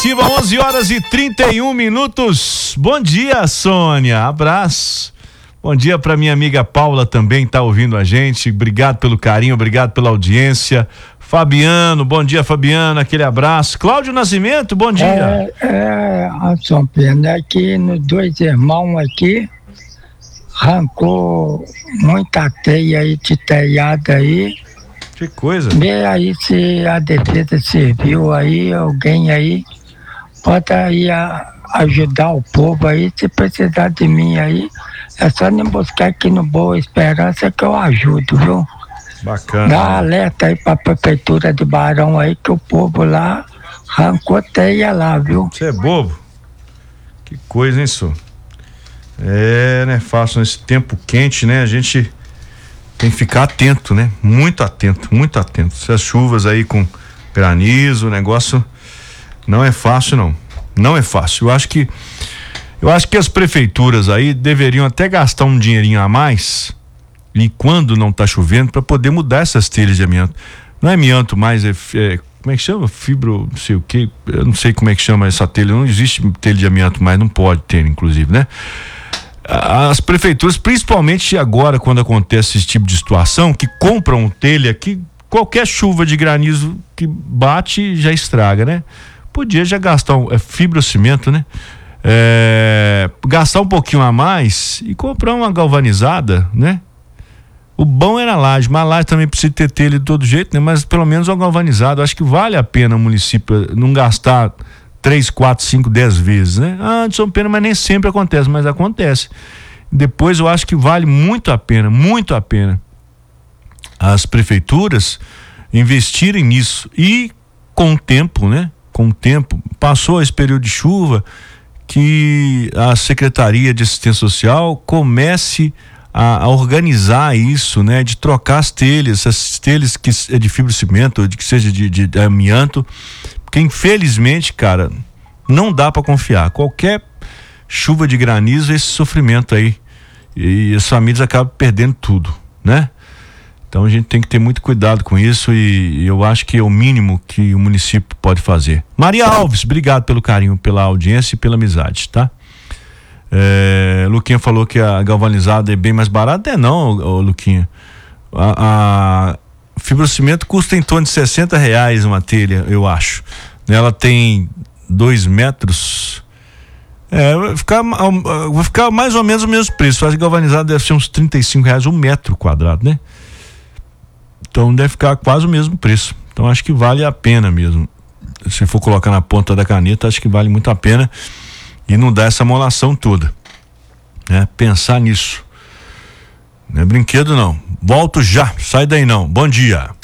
Ativa, 11h31. Bom dia, Sônia. Abraço. Bom dia para minha amiga Paula também, tá ouvindo a gente. Obrigado pelo carinho, obrigado pela audiência. Fabiano, bom dia, Fabiano, aquele abraço. Cláudio Nascimento, bom dia. São Pedro, aqui nos dois irmãos aqui, arrancou muita teia aí de telhado aí. Que coisa. Vê aí se a defesa civil aí, alguém aí, pode aí ajudar o povo aí, se precisar de mim aí, é só me buscar aqui no Boa Esperança que eu ajudo, viu? Bacana. Dá alerta aí pra prefeitura de Barão aí que o povo lá arrancou teia lá, viu? Você é bobo? Que coisa, hein, senhor? Não é fácil nesse tempo quente, né? A gente tem que ficar atento, né? Muito atento, muito atento. Essas chuvas aí com granizo, o negócio não é fácil, não. Não é fácil. Eu acho que as prefeituras aí deveriam até gastar um dinheirinho a mais e quando não tá chovendo para poder mudar essas telhas de amianto. Não é amianto mais, como é que chama? Fibro, não sei o que, eu não sei como é que chama essa telha, não existe telha de amianto mais, não pode ter, inclusive, né? As prefeituras, principalmente agora quando acontece esse tipo de situação, que compram telha que qualquer chuva de granizo que bate já estraga, né? Podia já gastar fibrocimento, né? Gastar um pouquinho a mais e comprar uma galvanizada, né? O bom era a laje, mas a laje também precisa ter telha de todo jeito, né? Mas pelo menos uma galvanizada. Acho que vale a pena o município não gastar 3, 4, 5, 10 vezes, né? De São Pedro, mas nem sempre acontece, mas acontece. Depois eu acho que vale muito a pena as prefeituras investirem nisso e com o tempo, né? Com o tempo, passou esse período de chuva, que a Secretaria de Assistência Social comece a organizar isso, né? De trocar as telhas, essas telhas que é de fibrocimento, de que seja de amianto, porque infelizmente, cara, não dá para confiar. Qualquer chuva de granizo, esse sofrimento aí, e as famílias acabam perdendo tudo, né? Então a gente tem que ter muito cuidado com isso e eu acho que é o mínimo que o município pode fazer. Maria Alves, obrigado pelo carinho, pela audiência e pela amizade, tá? Luquinha falou que a galvanizada é bem mais barata. Não, Luquinha. A fibrocimento custa em torno de R$60 uma telha, eu acho. Ela tem 2 metros. Vai ficar mais ou menos o mesmo preço. A galvanizada deve ser uns R$35 um metro quadrado, né? Então deve ficar quase o mesmo preço. Então acho que vale a pena mesmo. Se for colocar na ponta da caneta, acho que vale muito a pena e não dá essa molação toda, né? Pensar nisso. Não é brinquedo não. Volto já, sai daí não. Bom dia.